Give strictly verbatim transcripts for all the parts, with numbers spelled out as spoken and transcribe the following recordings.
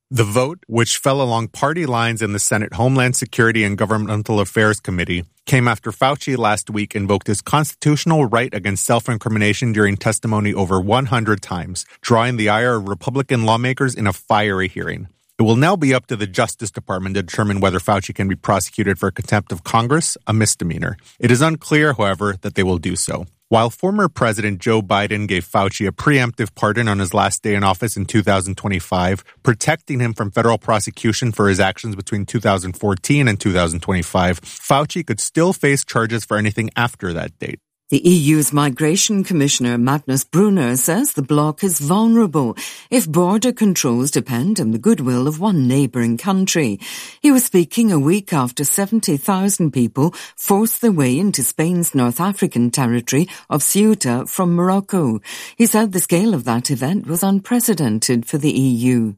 The vote, which fell along party lines in the Senate Homeland Security and Governmental Affairs Committee, came after Fauci last week invoked his constitutional right against self-incrimination during testimony over one hundred times, drawing the ire of Republican lawmakers in a fiery hearing. It will now be up to the Justice Department to determine whether Fauci can be prosecuted for contempt of Congress, a misdemeanor. It is unclear, however, that they will do so. While former President Joe Biden gave Fauci a preemptive pardon on his last day in office in two thousand twenty-five, protecting him from federal prosecution for his actions between two thousand fourteen and two thousand twenty-five, Fauci could still face charges for anything after that date. The E U's Migration Commissioner Magnus Brunner says the bloc is vulnerable if border controls depend on the goodwill of one neighbouring country. He was speaking a week after seventy thousand people forced their way into Spain's North African territory of Ceuta from Morocco. He said the scale of that event was unprecedented for the E U.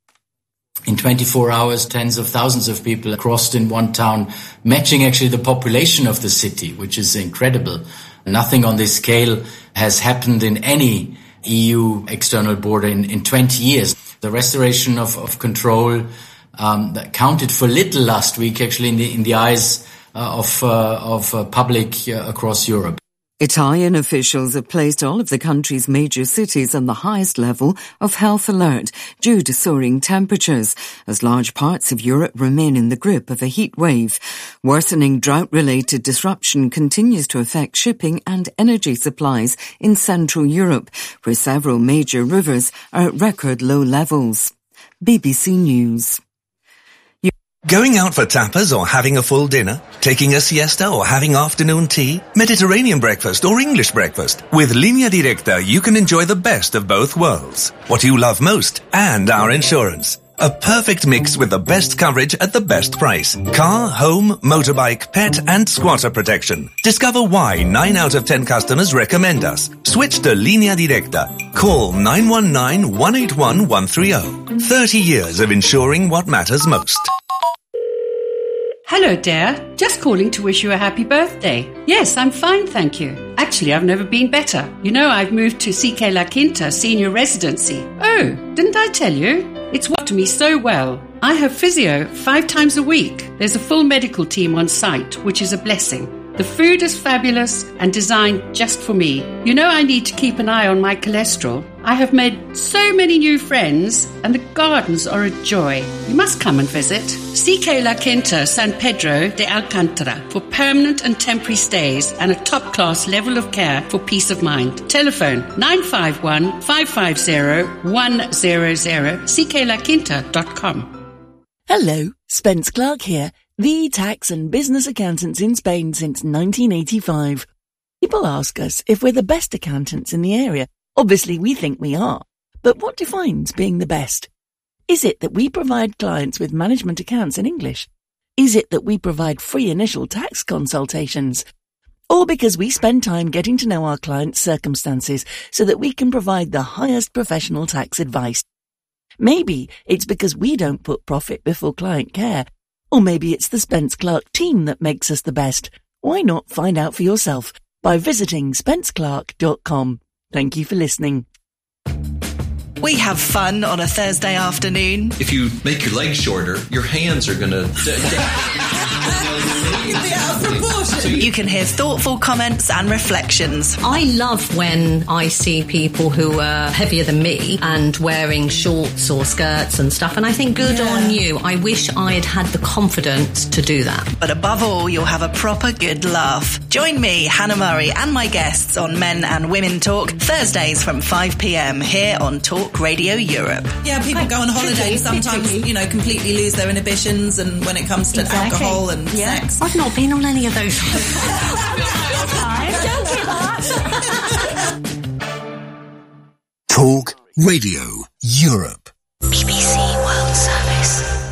In twenty-four hours, tens of thousands of people crossed in one town, matching actually the population of the city, which is incredible. Nothing on this scale has happened in any E U external border in, in twenty years. The restoration of, of control um, that counted for little last week, actually, in the, in the eyes uh, of, uh, of uh, public uh, across Europe. Italian officials have placed all of the country's major cities on the highest level of health alert due to soaring temperatures, as large parts of Europe remain in the grip of a heat wave. Worsening drought-related disruption continues to affect shipping and energy supplies in Central Europe, where several major rivers are at record low levels. B B C News. Going out for tapas or having a full dinner? Taking a siesta or having afternoon tea? Mediterranean breakfast or English breakfast? With Línea Directa, you can enjoy the best of both worlds. What you love most and our insurance. A perfect mix with the best coverage at the best price. Car, home, motorbike, pet and squatter protection. Discover why nine out of ten customers recommend us. Switch to Línea Directa. Call nine one nine, one eight one, one three zero. thirty years of insuring what matters most. Hello, Dare. Just calling to wish you a happy birthday. Yes, I'm fine, thank you. Actually, I've never been better. You know, I've moved to C K La Quinta senior residency. Oh, didn't I tell you? It's worked me so well. I have physio five times a week. There's a full medical team on site, which is a blessing. The food is fabulous and designed just for me. You know I need to keep an eye on my cholesterol. I have made so many new friends and the gardens are a joy. You must come and visit. C K La Quinta, San Pedro de Alcántara for permanent and temporary stays and a top-class level of care for peace of mind. Telephone nine five one, five five zero, one zero zero, c k la quinta dot com. Hello, Spence Clark here, the tax and business accountants in Spain since nineteen eighty-five. People ask us if we're the best accountants in the area. Obviously, we think we are. But what defines being the best? Is it that we provide clients with management accounts in English? Is it that we provide free initial tax consultations? Or because we spend time getting to know our clients' circumstances so that we can provide the highest professional tax advice? Maybe it's because we don't put profit before client care. Or maybe it's the Spence Clark team that makes us the best. Why not find out for yourself by visiting spence clark dot com. Thank you for listening. We have fun on a Thursday afternoon. If you make your legs shorter, your hands are going to... You can hear thoughtful comments and reflections. I love when I see people who are heavier than me and wearing shorts or skirts and stuff, and I think good yeah. on you. I wish I'd had the confidence to do that. But above all, you'll have a proper good laugh. Join me, Hannah Murray, and my guests on Men and Women Talk, Thursdays from five p.m. here on Talk Radio Europe. Yeah, people go on holiday and sometimes, you know, completely lose their inhibitions, and when it comes to exactly. alcohol and yeah. sex. I've not been on any of those. Talk Radio Europe. B B C World Service.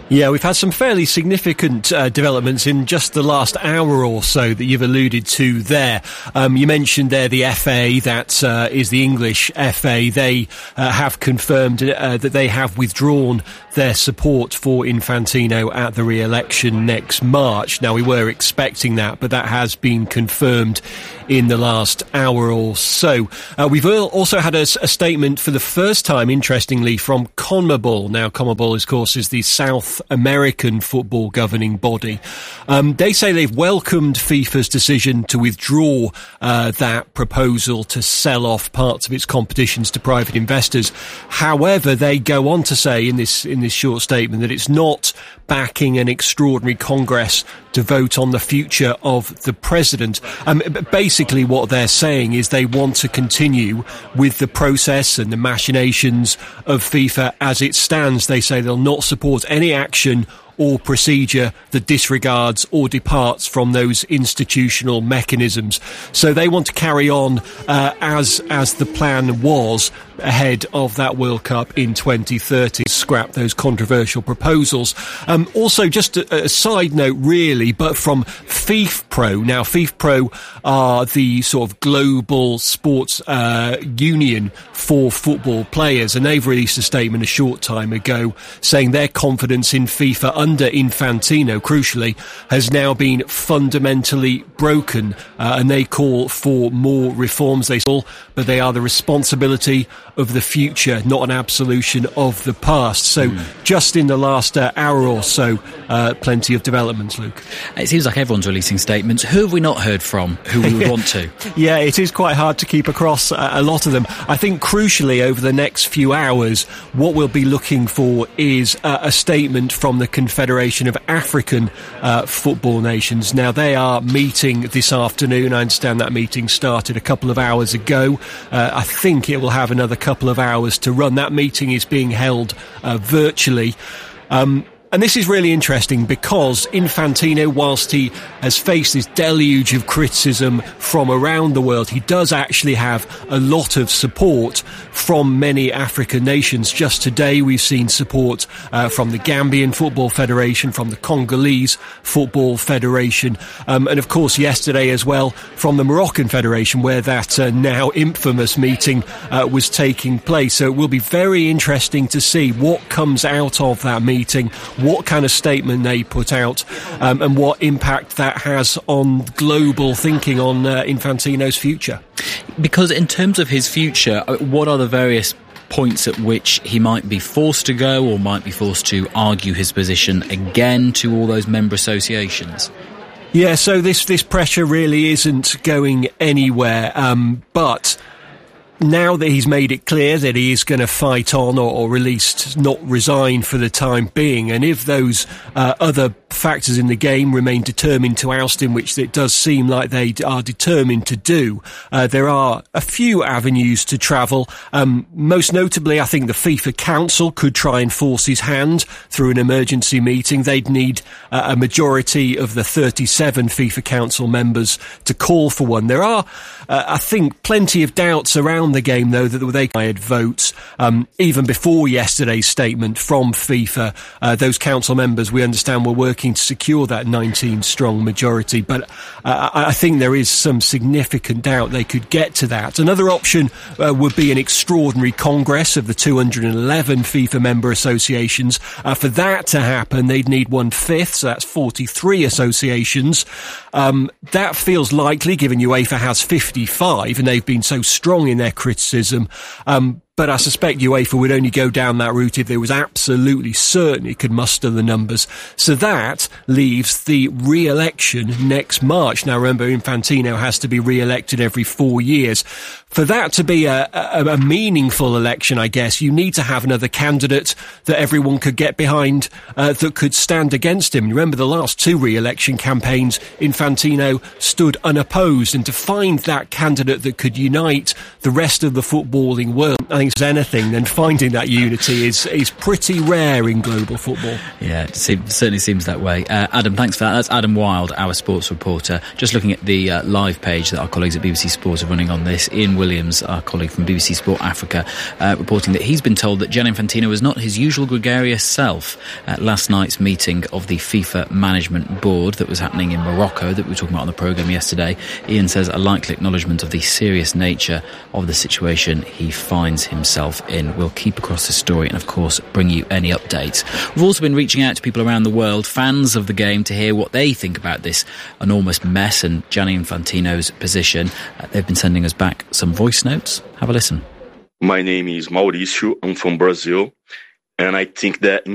Yeah, we've had some fairly significant uh, developments in just the last hour or so that you've alluded to there. Um, you mentioned there the F A, that uh, is the English F A. They uh, have confirmed uh, that they have withdrawn their support for Infantino at the re-election next March. Now, we were expecting that, but that has been confirmed in the last hour or so. Uh, we've also had a, a statement for the first time, interestingly, from CONMEBOL. Now, CONMEBOL, of course, is the South American football governing body. Um, they say they've welcomed FIFA's decision to withdraw uh, that proposal to sell off parts of its competitions to private investors. However, they go on to say in this in this short statement that it's not backing an extraordinary Congress to vote on the future of the president. Um, basically, what they're saying is they want to continue with the process and the machinations of FIFA as it stands. They say they'll not support any action or procedure that disregards or departs from those institutional mechanisms. So they want to carry on uh, as as the plan was ahead of that World Cup in twenty thirty, scrap those controversial proposals. Um, also, just a, a side note, really, but from FIFPro. Now, FIFPro are the sort of global sports uh, union for football players, and they've released a statement a short time ago saying their confidence in FIFA under Infantino, crucially, has now been fundamentally broken, uh, and they call for more reforms. They call, but they are the responsibility of the future, not an absolution of the past. So mm. just in the last uh, hour or so, uh, plenty of developments, Luke. It seems like everyone's releasing statements. Who have we not heard from who we would want to? Yeah, it is quite hard to keep across uh, a lot of them. I think crucially over the next few hours, what we'll be looking for is uh, a statement from the Confederation of African uh, Football Nations. Now, they are meeting this afternoon. I understand that meeting started a couple of hours ago. Uh, I think it will have another couple of hours to run. That meeting is being held uh, virtually. Um, And this is really interesting because Infantino, whilst he has faced this deluge of criticism from around the world, he does actually have a lot of support from many African nations. Just today, we've seen support uh, from the Gambian Football Federation, from the Congolese Football Federation, um, and of course yesterday as well from the Moroccan Federation, where that uh, now infamous meeting uh, was taking place. So it will be very interesting to see what comes out of that meeting, what kind of statement they put out, um, and what impact that has on global thinking on uh, Infantino's future. Because in terms of his future, what are the various points at which he might be forced to go or might be forced to argue his position again to all those member associations? Yeah, so this, this pressure really isn't going anywhere, um, but now that he's made it clear that he is going to fight on, or, or at least not resign for the time being, and if those uh, other factors in the game remain determined to oust him, which it does seem like they are determined to do, uh, there are a few avenues to travel. Um, most notably, I think the FIFA Council could try and force his hand through an emergency meeting. They'd need uh, a majority of the thirty-seven FIFA Council members to call for one. There are, uh, I think, plenty of doubts around the game, though, that they had votes. Um, even before yesterday's statement from FIFA, uh, those council members, we understand, were working to secure that nineteen strong majority. But uh, I think there is some significant doubt they could get to that. Another option uh, would be an extraordinary Congress of the two hundred eleven FIFA member associations. Uh, for that to happen, they'd need one-fifth, so that's forty-three associations. Um, that feels likely, given UEFA has fifty-five, and they've been so strong in their criticism. Um, But I suspect UEFA would only go down that route if there was absolutely certain it could muster the numbers. So that leaves the re-election next March. Now, remember, Infantino has to be re-elected every four years. For that to be a, a, a meaningful election, I guess, you need to have another candidate that everyone could get behind, uh, that could stand against him. Remember, the last two re-election campaigns, Infantino stood unopposed. And to find that candidate that could unite the rest of the footballing world, I think against anything, then finding that unity is is pretty rare in global football. Yeah, it seems, certainly seems that way. Uh, Adam, thanks for that. That's Adam Wilde, our sports reporter. Just looking at the uh, live page that our colleagues at B B C Sport are running on this. Ian Williams, our colleague from B B C Sport Africa, uh, reporting that he's been told that Gianni Infantino was not his usual gregarious self at last night's meeting of the FIFA Management Board that was happening in Morocco, that we were talking about on the programme yesterday. Ian says a likely acknowledgement of the serious nature of the situation he finds himself in. We'll keep across this story and, of course, bring you any updates. We've also been reaching out to people around the world, fans of the game, to hear what they think about this enormous mess and Gianni Infantino's position. Uh, they've been sending us back some voice notes. Have a listen. My name is Mauricio. I'm from Brazil. And I think that